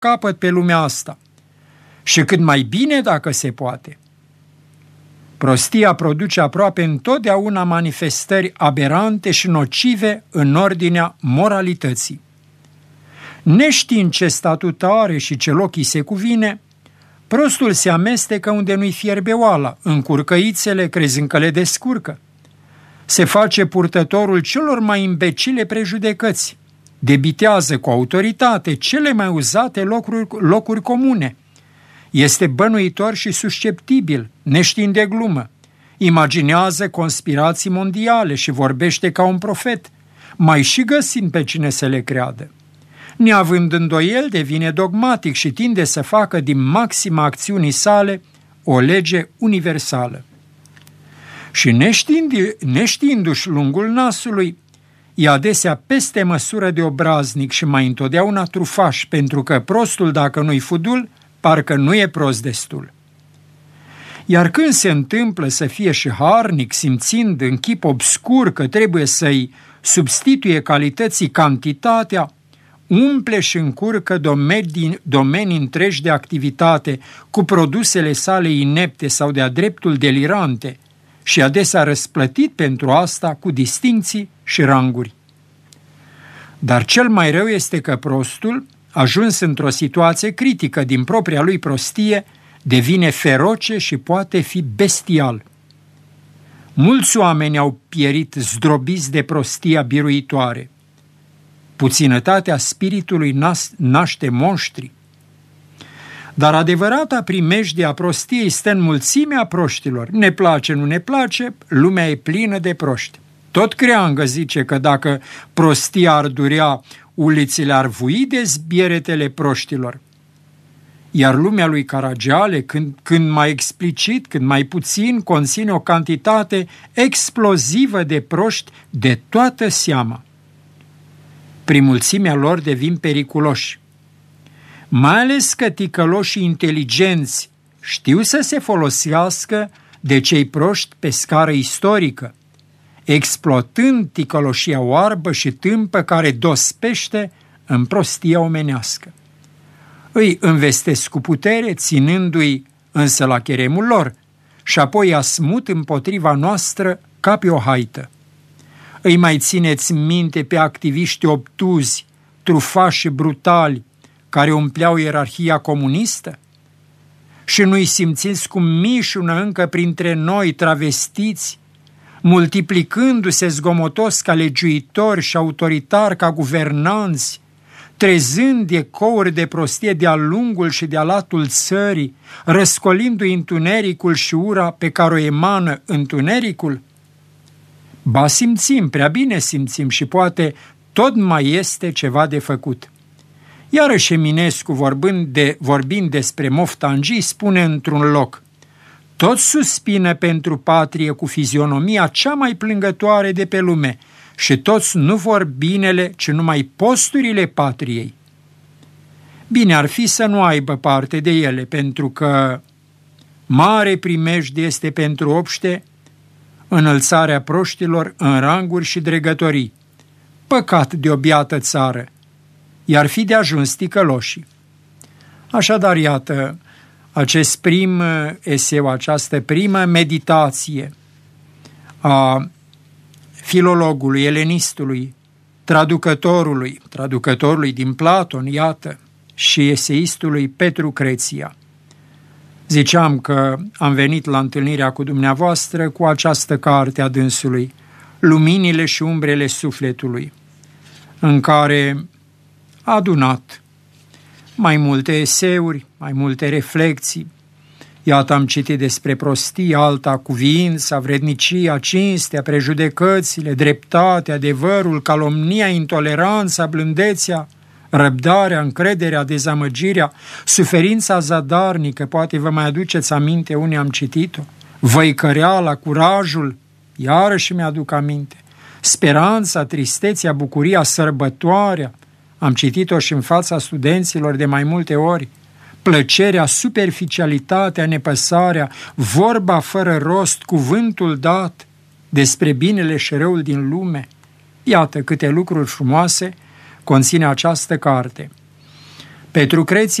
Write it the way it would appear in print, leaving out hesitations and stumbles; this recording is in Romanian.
capăt pe lumea asta și cât mai bine dacă se poate. Prostia produce aproape întotdeauna manifestări aberante și nocive în ordinea moralității. Neștiind ce statut are și ce loc îi se cuvine, prostul se amestecă unde nu-i fierbe oala, în curcăițele, crezând că le descurcă. Se face purtătorul celor mai imbecile prejudecăți, debitează cu autoritate cele mai uzate locuri comune, este bănuitor și susceptibil, neștiind de glumă, imaginează conspirații mondiale și vorbește ca un profet, mai și găsind pe cine să le creadă. Neavând îndoiel, devine dogmatic și tinde să facă din maxima acțiunii sale o lege universală. Și neștiindu-și lungul nasului, e adesea peste măsură de obraznic și mai întotdeauna trufaș, pentru că prostul, dacă nu-i fudul, parcă nu e prost destul. Iar când se întâmplă să fie și harnic, simțind în chip obscur că trebuie să-i substituie calității cantitatea, umple și încurcă domenii întregi de activitate cu produsele sale inepte sau de-a dreptul delirante și adesea răsplătit pentru asta cu distincții și ranguri. Dar cel mai rău este că prostul, ajuns într-o situație critică din propria lui prostie, devine feroce și poate fi bestial. Mulți oameni au pierit zdrobiți de prostia biruitoare. Puținătatea spiritului naște monștri. Dar adevărata primejdie a prostiei stă în mulțimea proștilor. Ne place, nu ne place, lumea e plină de proști. Tot Creangă zice că dacă prostia ar durea, ulițile ar vui de zbieretele proștilor. Iar lumea lui Caragiale, când mai explicit, când mai puțin, conține o cantitate explozivă de proști de toată seama. Prin mulțimea lor devin periculoși. Mai ales că ticăloșii inteligenți știu să se folosească de cei proști pe scară istorică, exploatând ticăloșia oarbă și tâmpă care dospește în prostia omenească. Îi învestesc cu putere, ținându-i însă la cheremul lor, și apoi asmut împotriva noastră ca pe o haită. Îi mai țineți minte pe activiști obtuzi, trufași și brutali, care umpleau ierarhia comunistă? Și nu-i simțiți cum mișună încă printre noi travestiți, multiplicându-se zgomotos ca legiuitori și autoritari ca guvernanți, trezând ecouri de prostie de-a lungul și de-a latul țării, răscolindu-i întunericul și ura pe care o emană întunericul? Ba simțim, prea bine simțim și poate tot mai este ceva de făcut. Iarăși Eminescu, vorbind despre moftangii, spune într-un loc: toți suspină pentru patrie cu fizionomia cea mai plângătoare de pe lume și toți nu vor binele, ci numai posturile patriei. Bine ar fi să nu aibă parte de ele, pentru că mare primejdie este pentru obște înălțarea proștilor în ranguri și dregătorii. Păcat de o biată țară, i-ar fi de ajuns ticăloșii. Așadar, iată, acest prim eseu, această primă meditație a filologului, elenistului, traducătorului din Platon, iată, și eseistului Petru Creția. Ziceam că am venit la întâlnirea cu dumneavoastră cu această carte a dânsului, Luminile și umbrele sufletului, în care a adunat mai multe eseuri, mai multe reflexii. Iată, am citit despre prostie, alta cuviința, vrednicia, cinstea, prejudecățile, dreptatea, adevărul, calomnia, intoleranța, blândețea, răbdarea, încrederea, dezamăgirea, suferința zadarnică, poate vă mai aduceți aminte, unii am citit-o, văicăreala, curajul, iarăși mi-aduc aminte, speranța, tristețea, bucuria, sărbătoarea, am citit-o și în fața studenților de mai multe ori, plăcerea, superficialitatea, nepăsarea, vorba fără rost, cuvântul dat despre binele și răul din lume. Iată câte lucruri frumoase conține această carte. Petru Creț